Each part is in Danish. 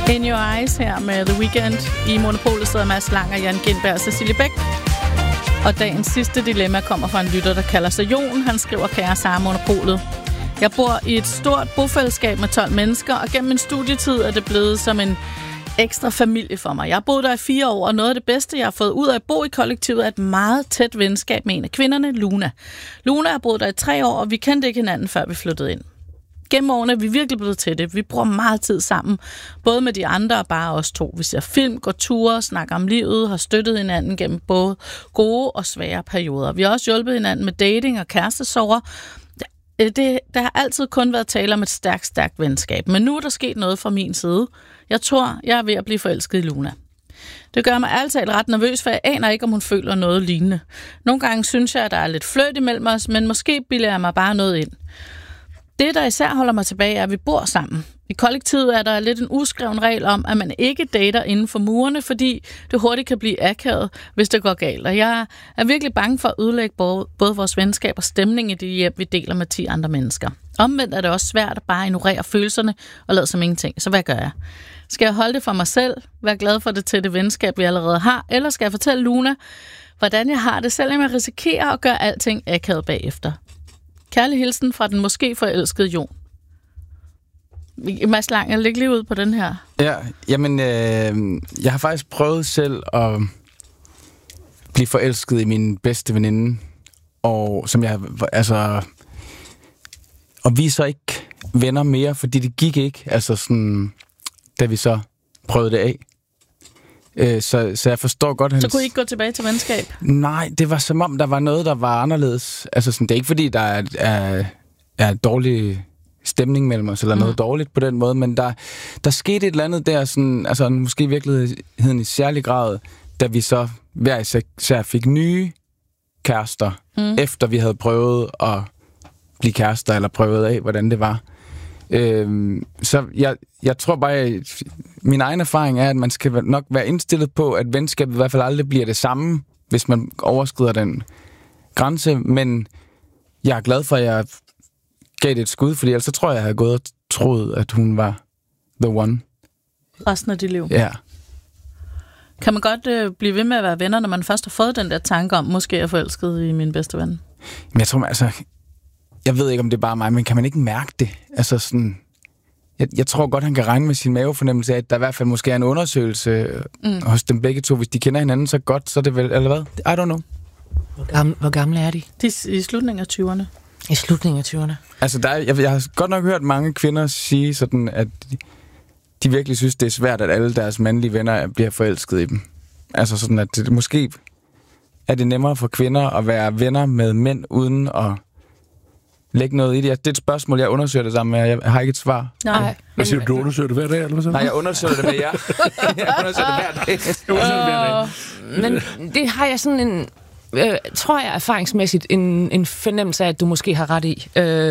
In Your Eyes her med The Weeknd. I Monopolet sidder Mads Lang og Jan Gindberg og Cecilie Bæk. Og dagens sidste dilemma kommer fra en lytter, der kalder sig Jon. Han skriver, kære Sara Monopolet. Jeg bor i et stort bofællesskab med 12 mennesker, og gennem min studietid er det blevet som en ekstra familie for mig. Jeg har boet der i 4 år, og noget af det bedste, jeg har fået ud af at bo i kollektivet, er et meget tæt venskab med en af kvinderne, Luna. Luna har boet der i 3 år, og vi kendte ikke hinanden, før vi flyttede ind. Gennem årene er vi virkelig blevet tætte. Vi bruger meget tid sammen, både med de andre og bare os to. Vi ser film, går ture, snakker om livet, har støttet hinanden gennem både gode og svære perioder. Vi har også hjulpet hinanden med dating og kærestesorger. Der har altid kun været tale om et stærkt venskab, men nu er der sket noget fra min side. Jeg tror, jeg er ved at blive forelsket i Luna. Det gør mig ærligt talt ret nervøs, for jeg aner ikke, om hun føler noget lignende. Nogle gange synes jeg, at der er lidt fløjt imellem os, men måske bilder jeg mig bare noget ind. Det, der især holder mig tilbage, er, at vi bor sammen. I kollektivet er der lidt en uskreven regel om, at man ikke dater inden for murene, fordi det hurtigt kan blive akavet, hvis det går galt. Og jeg er virkelig bange for at ødelægge både vores venskab og stemning i det hjem, vi deler med 10 andre mennesker. Omvendt er det også svært at bare ignorere følelserne og lade som ingenting. Så hvad gør jeg? Skal jeg holde det for mig selv, være glad for det tætte venskab, vi allerede har, eller skal jeg fortælle Luna, hvordan jeg har det, selvom jeg risikerer at gøre alting akavet bagefter? Kærlig hilsen fra den måske forelskede Jon. Mads Lang, jeg lægger lige ud på den her. Ja, jamen, jeg har faktisk prøvet selv at blive forelsket i min bedste veninde, og som jeg, altså, og vi er så ikke venner mere, fordi det gik ikke, altså sådan, da vi så prøvede det af. Så jeg forstår godt hans... Så kunne I ikke gå tilbage til venskab? Nej, det var som om, der var noget, der var anderledes. Altså sådan, det er ikke fordi, der er dårlig stemning mellem os, eller noget dårligt på den måde, men der skete et eller andet der, sådan, altså måske i virkeligheden i særlig grad, da vi så hver især fik nye kærester, efter vi havde prøvet at blive kærester, eller prøvet af, hvordan det var. Så jeg tror bare, min egen erfaring er, at man skal nok være indstillet på, at venskabet i hvert fald aldrig bliver det samme, hvis man overskrider den grænse, men jeg er glad for, at jeg gav det et skud, fordi ellers så tror jeg havde gået og troet, at hun var the one. Resten af dit liv? Ja. Kan man godt blive ved med at være venner, når man først har fået den der tanke om, måske er jeg forelsket i min bedste ven? Men jeg tror, altså... Jeg ved ikke, om det er bare mig, men kan man ikke mærke det? Altså sådan... Jeg tror godt, han kan regne med sin mavefornemmelse af, at der i hvert fald måske er en undersøgelse hos dem begge to. Hvis de kender hinanden så godt, så er det vel... Eller hvad? I don't know. Hvor gamle er de? De er i slutningen af 20'erne. I slutningen af 20'erne? Altså, jeg har godt nok hørt mange kvinder sige sådan, at de virkelig synes, det er svært, at alle deres mandlige venner bliver forelsket i dem. Altså sådan, at det måske er det nemmere for kvinder at være venner med mænd, uden at lægge noget i det. Det er et spørgsmål, jeg undersøger det sammen med, jeg har ikke et svar. Nej. Hvad siger du undersøger det hver dag, eller hvad så? Nej, jeg undersøger det med jer. Jeg undersøger det hver dag. Men det har jeg sådan en... tror jeg erfaringsmæssigt en fornemmelse af, at du måske har ret i.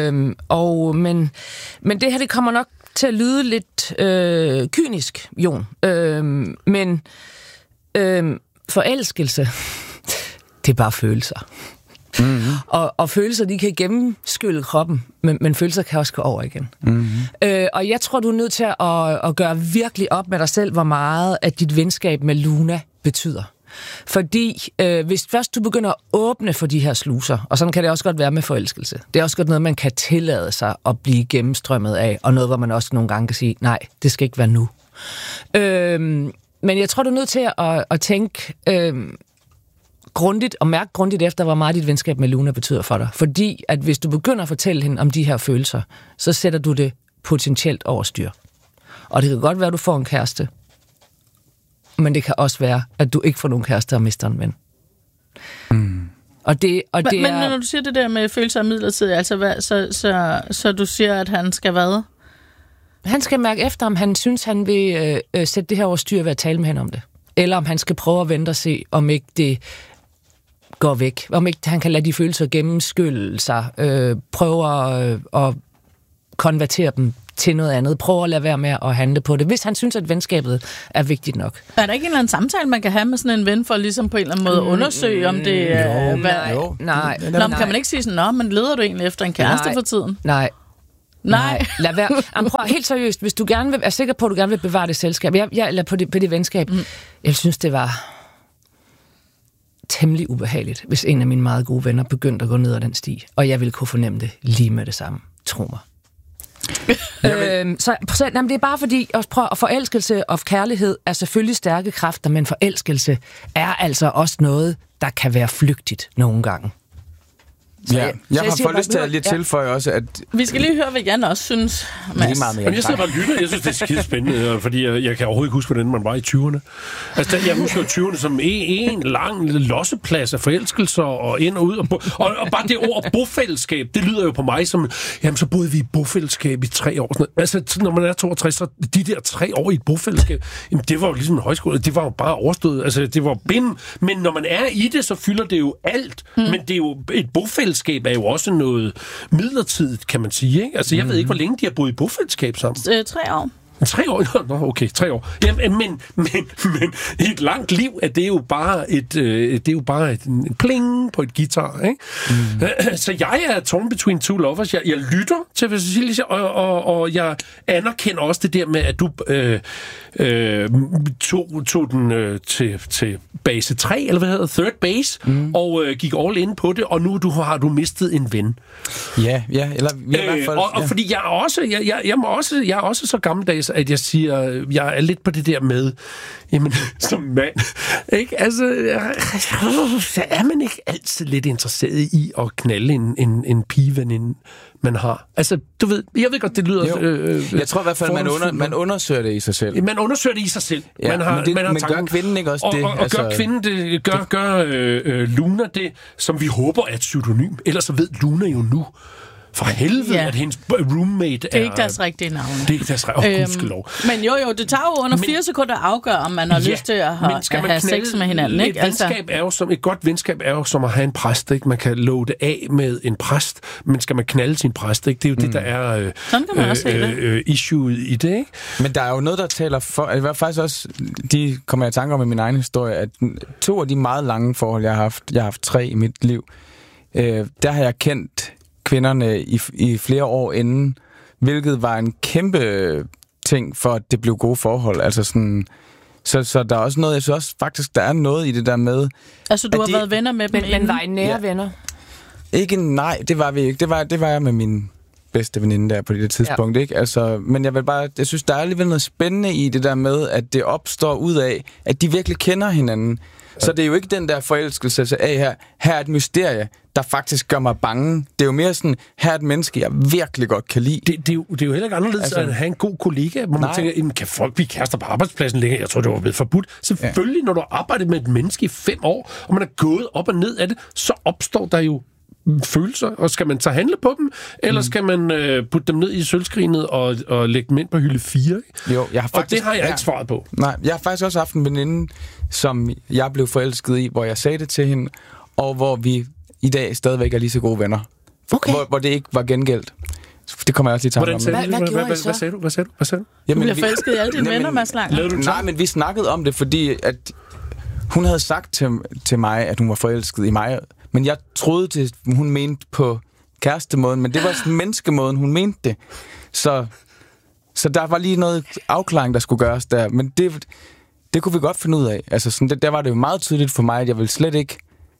Men det her, det kommer nok til at lyde lidt kynisk, Jon. Men forelskelse, det er bare følelser. Mm-hmm. Og følelser, de kan gennemskylle kroppen, men følelser kan også gå over igen. Mm-hmm. Og jeg tror, du er nødt til at gøre virkelig op med dig selv, hvor meget at dit venskab med Luna betyder. Fordi hvis først du begynder at åbne for de her sluser, og sådan kan det også godt være med forelskelse, det er også godt noget, man kan tillade sig at blive gennemstrømmet af, og noget, hvor man også nogle gange kan sige, nej, det skal ikke være nu. Men jeg tror, du er nødt til at tænke grundigt og mærke grundigt efter, hvor meget dit venskab med Luna betyder for dig. Fordi at hvis du begynder at fortælle hende om de her følelser, så sætter du det potentielt over styr. Og det kan godt være, at du får en kæreste, men det kan også være, at du ikke får nogen kæreste og mister en ven. Mm. Men når du siger det der med følelser af midlertid, altså så du siger, at han skal hvad? Han skal mærke efter, om han synes, han vil sætte det her over styr ved at tale med hende om det. Eller om han skal prøve at vente og se, om ikke det går væk. Om ikke han kan lade de følelser gennemskylde sig. Prøve at konvertere dem til noget andet. Prøve at lade være med at handle på det, hvis han synes, at venskabet er vigtigt nok. Er der ikke en eller anden samtale, man kan have med sådan en ven, for ligesom på en eller anden måde at undersøge, om det er... Nej. Kan man ikke sige sådan, men leder du egentlig efter en kæreste for tiden? Nej. Nej. Lad være. Jamen, prøv helt seriøst, hvis du gerne er sikker på, at du gerne vil bevare det selskab, eller på det venskab, jeg synes, det var temmelig ubehageligt, hvis en af mine meget gode venner begyndte at gå ned ad den sti, og jeg ville kunne fornemme det lige med det samme. Tro mig. Det er bare fordi, forelskelse og kærlighed er selvfølgelig stærke kræfter, men forelskelse er altså også noget, der kan være flygtigt nogle gange. Jeg har fået lyst til at lige tilføje også, at... Vi skal lige høre, hvad Jan også synes, Mads. Jeg sidder bare og lytter. Jeg synes, det er skidespændende, fordi jeg kan overhovedet ikke huske, hvordan man var i 20'erne. Altså, jeg husker 20'erne som en lang losseplads af forelskelser og ind og ud. Og bare det ord bofællesskab, det lyder jo på mig som, jamen, så boede vi i bofællesskab i 3 år. Altså, når man er 62, så de der 3 år i et bofællesskab, jamen, det var jo ligesom en højskole. Det var jo bare overstået. Altså, det var bind. Men når man er i det, så fylder det jo alt. Men det er jo et bofællesskab er jo også noget midlertidigt, kan man sige, ikke? Altså, jeg ved ikke, hvor længe de har boet i bofællesskab sammen. 3 år. 3 år? Nå, okay, 3 år. Jamen, men i et langt liv er det jo bare en pling på et guitar, ikke? Så jeg er torn between two lovers. Jeg lytter til Cecilie, og jeg anerkender også det der med, at du tog den til base 3, eller hvad hedder, third base, og gik all in på det, og nu har du mistet en ven. Ja, eller i hvert fald... Og fordi jeg er også så gammeldags, at jeg siger, jeg er lidt på det der med, jamen, som mand, ikke? Altså, er man ikke altid lidt interesseret i at knalde en pigeveninde, man har? Altså, du ved, jeg ved godt, det lyder... jeg tror i hvert fald, man undersøger det i sig selv. Man undersøger det i sig selv. Ja, men gør kvinden ikke også det? Og gør kvinden det, gør Luna det, som vi håber er et pseudonym. Ellers så ved Luna jo nu, for helvede, at hendes roommate er... Det er ikke deres rigtige navne. Det er ikke deres rigtige... gudskelov. Men jo, det tager jo under 4 sekunder at afgøre, om man har lyst til at have sex med hinanden, ikke? Et godt venskab er jo som at have en præst, ikke? Man kan love det af med en præst, men skal man knalde sin præst, ikke? Det er jo det, der er issue i det, ikke? Men der er jo noget, der taler for... Det var faktisk også... De kommer jeg i tanke om i min egen historie, at 2 af de meget lange forhold, jeg har haft 3 i mit liv, der har jeg kendt kvinderne i flere år inden, hvilket var en kæmpe ting for, at det blev gode forhold. Altså sådan, så der er også noget, jeg synes også faktisk, der er noget i det der med... Altså, du har været venner med dem men var I nære venner? Nej, det var vi ikke. Det var jeg med min bedste veninde der på det tidspunkt, ikke? Altså, men jeg synes, der er alligevel noget spændende i det der med, at det opstår ud af, at de virkelig kender hinanden. Så det er jo ikke den der forelskelse af her er et mysterie, der faktisk gør mig bange. Det er jo mere sådan, her er et menneske, jeg virkelig godt kan lide. Det er jo heller ikke anderledes at have en god kollega, hvor man tænker, kan folk blive kærester på arbejdspladsen længere? Jeg tror, det var blevet forbudt. Selvfølgelig, når du har arbejdet med et menneske i 5 år, og man er gået op og ned af det, så opstår der jo følelser, og skal man så handle på dem, eller skal man putte dem ned i sølvskrinet og lægge dem ind på hylde 4? Ikke? Jo, jeg har faktisk, og det har jeg ikke svaret på. Nej, jeg har faktisk også haft en veninde, som jeg blev forelsket i, hvor jeg sagde det til hende, og hvor vi i dag stadigvæk er lige så gode venner. Okay. Hvor det ikke var gengældt. Det kommer jeg også lige til at tanke om. Hvad sagde du? Du bliver forelsket i alle dine venner, Mads Langer. Nej, men vi snakkede om det, fordi at hun havde sagt til mig, at hun var forelsket i mig. Men jeg troede, at hun mente på kærestemåden, men det var sådan menneskemåden, hun mente det. Så der var lige noget afklaring, der skulle gøres der. Men det kunne vi godt finde ud af. Altså, sådan, der var det jo meget tydeligt for mig, at jeg ville slet ikke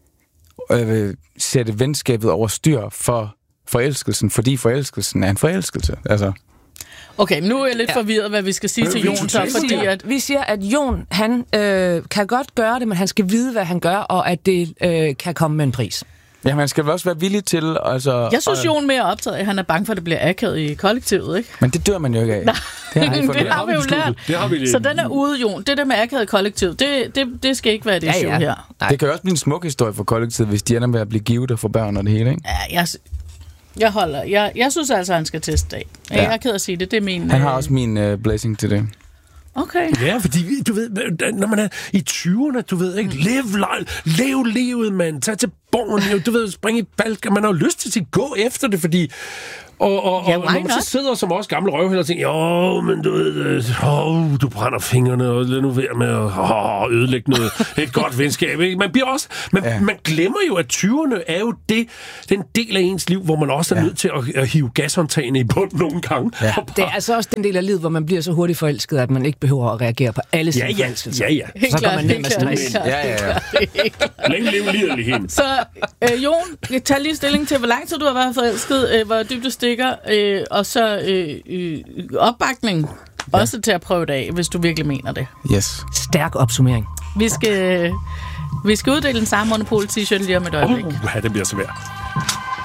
sætte venskabet over styr for forelskelsen, fordi forelskelsen er en forelskelse. Altså. Okay, nu er jeg lidt forvirret, hvad vi skal sige til Jon. Vi siger, at Jon, han kan godt gøre det, men han skal vide, hvad han gør, og at det kan komme med en pris. Ja, man skal også være villig til... Altså, jeg synes, Jon mere optaget, at han er bange for, at det bliver akavet i kollektivet, ikke? Men det dør man jo ikke af. Nej, det har vi jo lært. Så den er ude, Jon. Det der med akavet i kollektivet, det skal ikke være det issue her. Nej. Det kan jo også blive en smuk historie for kollektivet, hvis de ender med at blive givet og få børn og det hele, ikke? Ja, jeg synes altså, han skal teste af. Jeg er ked at sige det. Det er min... Han har også min blessing til det. Okay. Ja, fordi, du ved, når man er i 20'erne, du ved, ikke? Lev livet, mand. Tag til borgen, du ved, springe i balk. Man har jo lyst til at gå efter det, fordi Og når man så sidder som også gamle røvhælder og tænker, jo, men du ved, du brænder fingrene, og lad nu være med at ødelægge noget, et godt venskab. Ikke? Man bliver også, man glemmer jo, at 20'erne er jo den del af ens liv, hvor man også er nødt til at hive gashåndtagene i bund nogle gange. Ja. Det er altså også den del af livet, hvor man bliver så hurtigt forelsket, at man ikke behøver at reagere på alle sine forelskelser. Ja. Så går man ned med stress. Længe leve liderligheden. Så Jon, tag lige stilling til, hvor lang tid du har været forelsket, hvor dybt du stikker, og så opbakning også til at prøve det af, hvis du virkelig mener det. Yes. Stærk opsummering. Vi skal uddele en Sara Monopol t-shirt lige om et øjeblik. Det bliver svært.